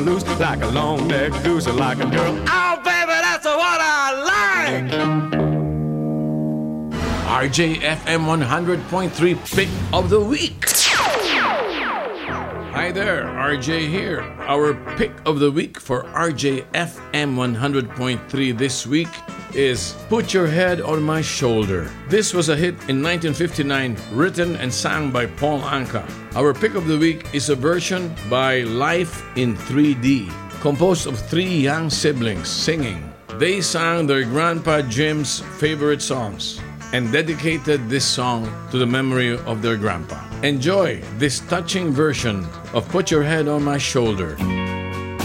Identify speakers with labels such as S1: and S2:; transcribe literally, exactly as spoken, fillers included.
S1: Loose like a long neck goose, like a girl. Oh, baby, that's what I like.
S2: R J F M one hundred point three Pick of the Week. Hi there, R J here. Our Pick of the Week for R J F M one hundred point three this week is Put Your Head on My Shoulder. This was a hit in nineteen fifty-nine, written and sung by Paul Anka. Our Pick of the Week is a version by Life in three D, composed of three young siblings singing. They sang their grandpa Jim's favorite songs and dedicated this song to the memory of their grandpa. Enjoy this touching version of Put Your Head on My Shoulder.